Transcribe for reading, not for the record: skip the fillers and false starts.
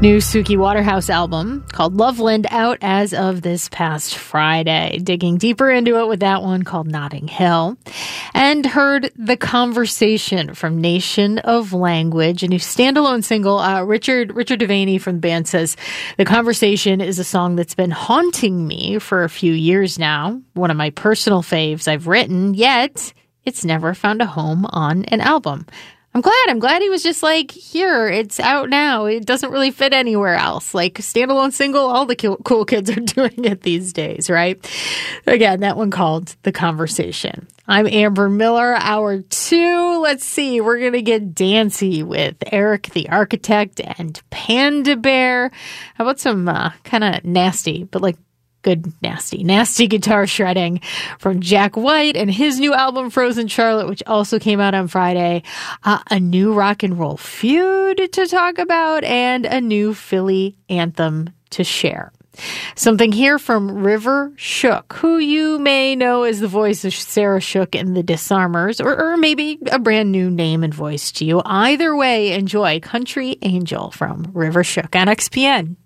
New Suki Waterhouse album called Loveland out as of this past Friday. Digging deeper into it with that one called Notting Hill. And heard The Conversation from Nation of Language, a new standalone single. Richard Devaney from the band says, The Conversation is a song that's been haunting me for a few years now. One of my personal faves I've written, yet it's never found a home on an album. I'm glad he was just like, here, it's out now. It doesn't really fit anywhere else. Like, standalone single, all the cool kids are doing it these days, right? Again, that one called The Conversation. I'm Amber Miller, hour 2. Let's see, we're going to get dancey with Eric the Architect and Panda Bear. How about some kind of nasty, but like, good, nasty guitar shredding from Jack White and his new album, Frozen Charlotte, which also came out on Friday. A new rock and roll feud to talk about and a new Philly anthem to share. Something here from River Shook, who you may know as the voice of Sarah Shook in The Disarmers, or maybe a brand new name and voice to you. Either way, enjoy Country Angel from River Shook on XPN.